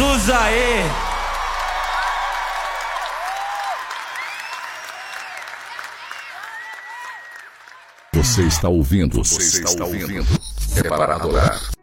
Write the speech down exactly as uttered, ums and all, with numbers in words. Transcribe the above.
Jesus aí! Você está ouvindo, você está ouvindo. É para adorar.